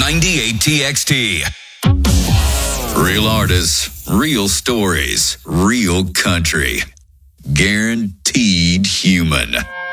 98 TXT. Real artists, real stories, real country. Guaranteed human.